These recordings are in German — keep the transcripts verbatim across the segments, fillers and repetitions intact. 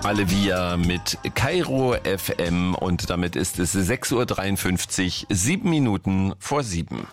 Alevia mit Kairo F M und damit ist es sechs Uhr dreiundfünfzig, sieben Minuten vor sieben.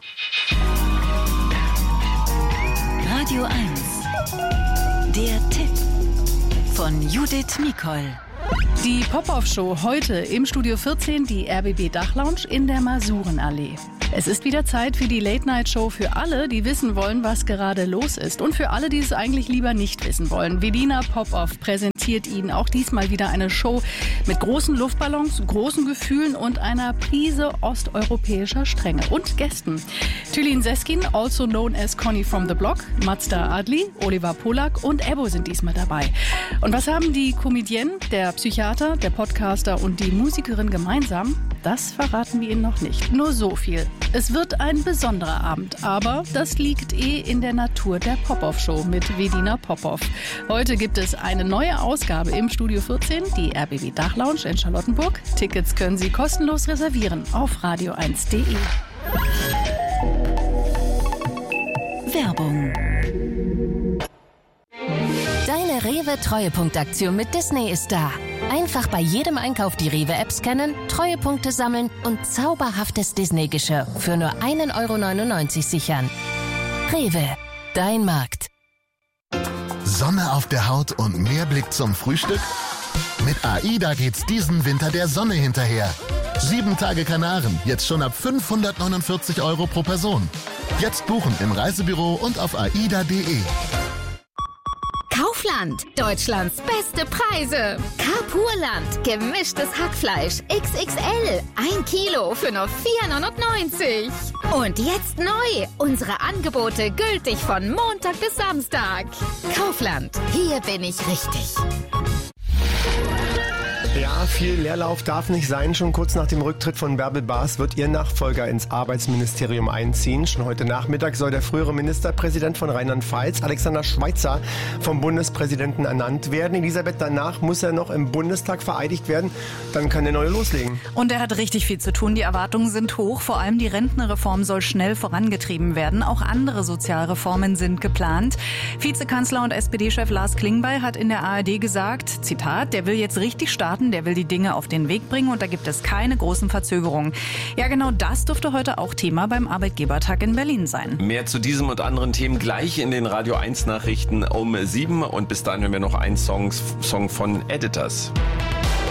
Radio eins. Der Tipp von Judith Mikol. Die Pop-Off-Show heute im Studio vierzehn, die R B B Dachlounge in der Masurenallee. Es ist wieder Zeit für die Late-Night-Show für alle, die wissen wollen, was gerade los ist. Und für alle, die es eigentlich lieber nicht wissen wollen. Velina Pop-Off präsentiert Ihnen auch diesmal wieder eine Show mit großen Luftballons, großen Gefühlen und einer Prise osteuropäischer Strenge. Und Gästen. Tülin Seskin, also known as Conny from the Block, Mazda Adli, Oliver Polak und Ebbo sind diesmal dabei. Und was haben die Comedienne, der Psychiater, der Podcaster und die Musikerin gemeinsam? Das verraten wir Ihnen noch nicht. Nur so viel. Es wird ein besonderer Abend, aber das liegt eh in der Natur der Pop-Off-Show mit Velina Pop-Off. Heute gibt es eine neue Ausgabe im Studio vierzehn, die R B B Dachlounge in Charlottenburg. Tickets können Sie kostenlos reservieren auf radio eins punkt de. Werbung. Deine Rewe-Treuepunktaktion mit Disney ist da. Einfach bei jedem Einkauf die Rewe-App scannen, Treuepunkte sammeln und zauberhaftes Disney-Geschirr für nur ein Euro neunundneunzig sichern. Rewe, dein Markt. Sonne auf der Haut und mehr Blick zum Frühstück? Mit AIDA geht's diesen Winter der Sonne hinterher. Sieben Tage Kanaren, jetzt schon ab fünfhundertneunundvierzig Euro pro Person. Jetzt buchen im Reisebüro und auf aida punkt de. Kaufland, Deutschlands beste Preise. Carpurland, gemischtes Hackfleisch X X L, ein Kilo für nur vier neunundneunzig. Und jetzt neu, unsere Angebote gültig von Montag bis Samstag. Kaufland, hier bin ich richtig. Ja, viel Leerlauf darf nicht sein. Schon kurz nach dem Rücktritt von Bärbel Baas wird ihr Nachfolger ins Arbeitsministerium einziehen. Schon heute Nachmittag soll der frühere Ministerpräsident von Rheinland-Pfalz, Alexander Schweitzer, vom Bundespräsidenten ernannt werden. Elisabeth, danach muss er noch im Bundestag vereidigt werden. Dann kann der Neue loslegen. Und er hat richtig viel zu tun. Die Erwartungen sind hoch. Vor allem die Rentenreform soll schnell vorangetrieben werden. Auch andere Sozialreformen sind geplant. Vizekanzler und S P D-Chef Lars Klingbeil hat in der A R D gesagt, Zitat, der will jetzt richtig starten. Der will die Dinge auf den Weg bringen und da gibt es keine großen Verzögerungen. Ja, genau das dürfte heute auch Thema beim Arbeitgebertag in Berlin sein. Mehr zu diesem und anderen Themen gleich in den Radio eins Nachrichten um sieben und bis dahin hören wir noch einen Song, Song von Editors.